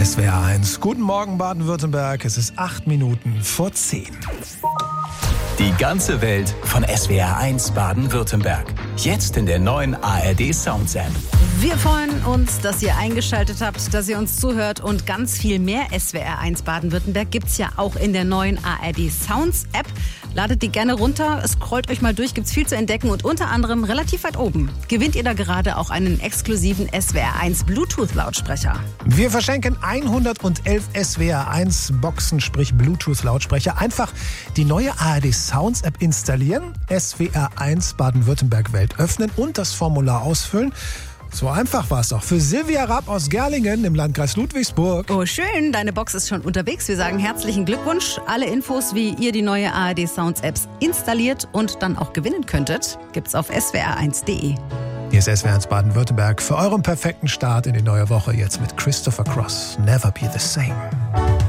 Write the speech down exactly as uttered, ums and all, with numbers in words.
S W R eins. Guten Morgen Baden-Württemberg. Es ist acht Minuten vor zehn. Die ganze Welt von S W R eins Baden-Württemberg. Jetzt in der neuen A R D Sounds App. Wir freuen uns, dass ihr eingeschaltet habt, dass ihr uns zuhört und ganz viel mehr S W R eins Baden-Württemberg gibt's ja auch in der neuen A R D Sounds App. Ladet die gerne runter, scrollt euch mal durch, gibt's viel zu entdecken und unter anderem relativ weit oben gewinnt ihr da gerade auch einen exklusiven S W R eins Bluetooth-Lautsprecher. Wir verschenken hundertelf S W R eins Boxen, sprich Bluetooth-Lautsprecher. Einfach die neue A R D Sounds App installieren, S W R eins Baden-Württemberg Welt öffnen und das Formular ausfüllen. So einfach war es auch für Silvia Rapp aus Gerlingen im Landkreis Ludwigsburg. Oh schön, deine Box ist schon unterwegs. Wir sagen herzlichen Glückwunsch. Alle Infos, wie ihr die neue A R D Sounds Apps installiert und dann auch gewinnen könntet, gibt's auf s w r eins punkt d e. Hier ist S W R eins Baden-Württemberg für euren perfekten Start in die neue Woche jetzt mit Christopher Cross. Never be the same.